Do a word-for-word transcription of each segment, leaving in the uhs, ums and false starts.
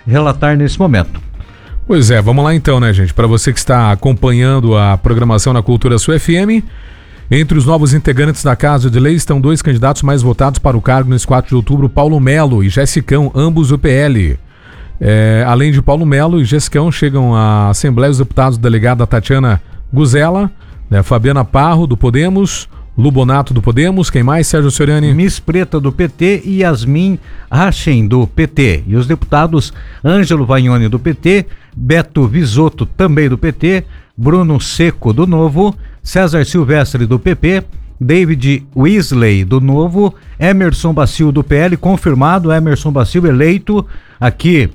relatar nesse momento. Pois é, vamos lá então, né, gente? Para você que está acompanhando a programação na Cultura Sul F M, entre os novos integrantes da Casa de Lei estão dois candidatos mais votados para o cargo nesse quatro de outubro, Paulo Melo e Jessicão, ambos do P L. É, além de Paulo Melo e Jessicão, chegam à Assembleia os deputados delegada Tatiana Guzella, né, Fabiana Parro, do Podemos, Lubonato, do Podemos, quem mais, Sérgio Soriani? Miss Preta, do P T, e Yasmin Rachen, do P T. E os deputados Ângelo Vagnoni, do P T, Beto Visotto, também do P T, Bruno Seco, do Novo, César Silvestre, do P P, David Weasley, do Novo, Emerson Bacil, do P L, confirmado, Emerson Bacil eleito aqui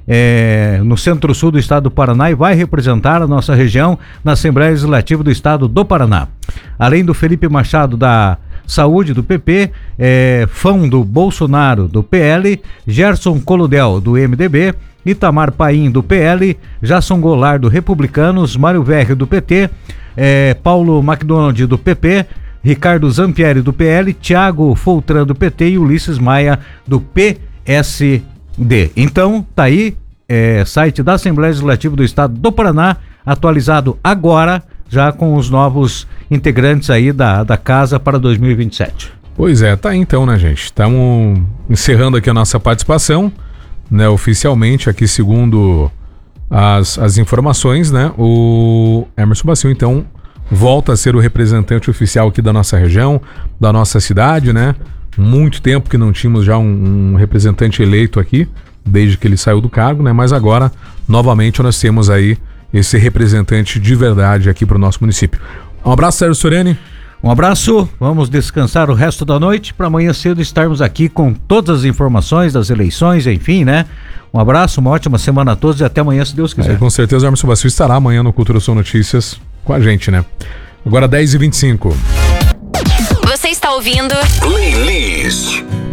é, no Centro-Sul do Estado do Paraná e vai representar a nossa região na Assembleia Legislativa do Estado do Paraná. Além do Felipe Machado, da Saúde, do P P, é, Fão, do Bolsonaro, do P L, Gerson Coludel, do M D B, Itamar Paim, do P L, Jason Goulart, do Republicanos, Mário Verri, do P T, é, Paulo McDonald, do P P, Ricardo Zampieri, do P L, Thiago Foltran, do P T e Ulisses Maia, do P S D. Então, tá aí, é, site da Assembleia Legislativa do Estado do Paraná, atualizado agora, já com os novos integrantes aí da, da casa para dois mil e vinte e sete. Pois é, tá aí então, né, gente? Estamos encerrando aqui a nossa participação, né, oficialmente aqui, segundo as, as informações, né, o Emerson Bacil, então, volta a ser o representante oficial aqui da nossa região, da nossa cidade, né? Muito tempo que não tínhamos já um, um representante eleito aqui, desde que ele saiu do cargo, né? Mas agora, novamente, nós temos aí esse representante de verdade aqui para o nosso município. Um abraço, Sérgio Soriani. Um abraço, vamos descansar o resto da noite para amanhã cedo estarmos aqui com todas as informações das eleições, enfim, né? Um abraço, uma ótima semana a todos e até amanhã, se Deus quiser. É, com certeza o Emerson Bacil estará amanhã no Cultura Sul Notícias com a gente, né? Agora dez e vinte e cinco. Você está ouvindo Playlist.